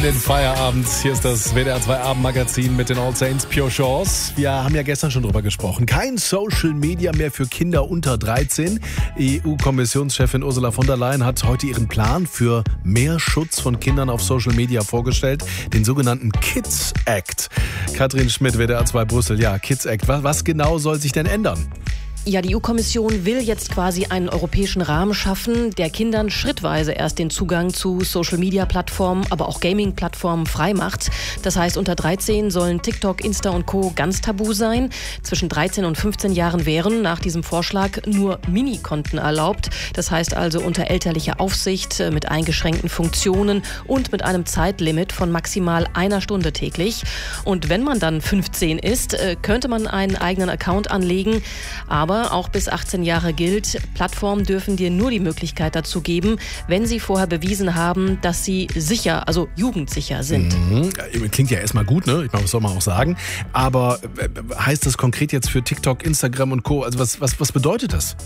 den Feierabend. Hier ist das WDR 2 Abendmagazin mit den All Saints Pure Shores. Wir haben ja gestern schon drüber gesprochen. Kein Social Media mehr für Kinder unter 13. EU-Kommissionschefin Ursula von der Leyen hat heute ihren Plan für mehr Schutz von Kindern auf Social Media vorgestellt. Den sogenannten Kids Act. Katrin Schmidt, WDR 2 Brüssel. Ja, Kids Act. Was genau soll sich denn ändern? Ja, die EU-Kommission will jetzt quasi einen europäischen Rahmen schaffen, der Kindern schrittweise erst den Zugang zu Social-Media-Plattformen, aber auch Gaming-Plattformen freimacht. Das heißt, unter 13 sollen TikTok, Insta und Co. ganz tabu sein. Zwischen 13 und 15 Jahren wären nach diesem Vorschlag nur Minikonten erlaubt. Das heißt also unter elterlicher Aufsicht, mit eingeschränkten Funktionen und mit einem Zeitlimit von maximal 1 Stunde täglich. Und wenn man dann 15 ist, könnte man einen eigenen Account anlegen, aber auch bis 18 Jahre gilt, Plattformen dürfen dir nur die Möglichkeit dazu geben, wenn sie vorher bewiesen haben, dass sie sicher, also jugendsicher sind. Klingt ja erstmal gut, ne? Ich meine, was soll man auch sagen. Aber heißt das konkret jetzt für TikTok, Instagram und Co.? Also was bedeutet das?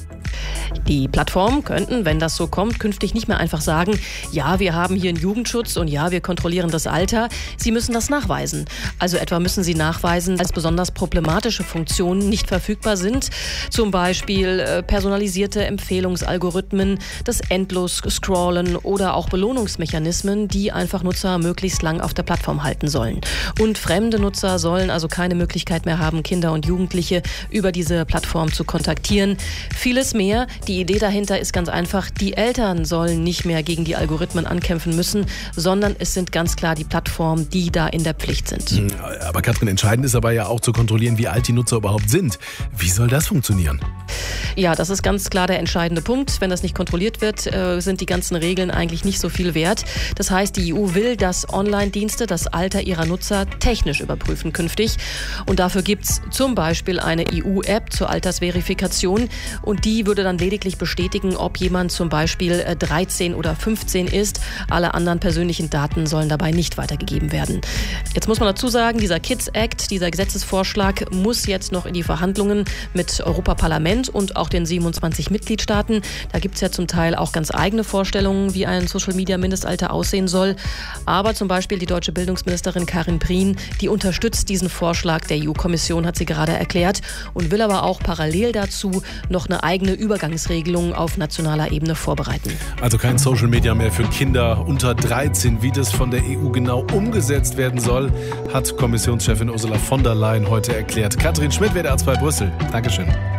Die Plattformen könnten, wenn das so kommt, künftig nicht mehr einfach sagen, ja, wir haben hier einen Jugendschutz und ja, wir kontrollieren das Alter. Sie müssen das nachweisen. Also etwa müssen sie nachweisen, dass besonders problematische Funktionen nicht verfügbar sind. Zum Beispiel personalisierte Empfehlungsalgorithmen, das Endlos-Scrollen oder auch Belohnungsmechanismen, die einfach Nutzer möglichst lang auf der Plattform halten sollen. Und fremde Nutzer sollen also keine Möglichkeit mehr haben, Kinder und Jugendliche über diese Plattform zu kontaktieren. Vieles mehr. Die Idee dahinter ist ganz einfach, die Eltern sollen nicht mehr gegen die Algorithmen ankämpfen müssen, sondern es sind ganz klar die Plattformen, die da in der Pflicht sind. Aber Katrin, entscheidend ist aber ja auch zu kontrollieren, wie alt die Nutzer überhaupt sind. Wie soll das funktionieren? Ja, das ist ganz klar der entscheidende Punkt. Wenn das nicht kontrolliert wird, sind die ganzen Regeln eigentlich nicht so viel wert. Das heißt, die EU will, dass Online-Dienste das Alter ihrer Nutzer technisch überprüfen künftig. Und dafür gibt's zum Beispiel eine EU-App zur Altersverifikation. Und die würde dann lediglich bestätigen, ob jemand zum Beispiel 13 oder 15 ist. Alle anderen persönlichen Daten sollen dabei nicht weitergegeben werden. Jetzt muss man dazu sagen, dieser Kids Act, dieser Gesetzesvorschlag muss jetzt noch in die Verhandlungen mit Europaparlament und auch den 27 Mitgliedstaaten. Da gibt es ja zum Teil auch ganz eigene Vorstellungen, wie ein Social-Media-Mindestalter aussehen soll. Aber zum Beispiel die deutsche Bildungsministerin Karin Prien, die unterstützt diesen Vorschlag der EU-Kommission, hat sie gerade erklärt, und will aber auch parallel dazu noch eine eigene Übergangsregelung auf nationaler Ebene vorbereiten. Also kein Social-Media mehr für Kinder unter 13. Wie das von der EU genau umgesetzt werden soll, hat Kommissionschefin Ursula von der Leyen heute erklärt. Katrin Schmidt, WDR 2 Brüssel. Dankeschön.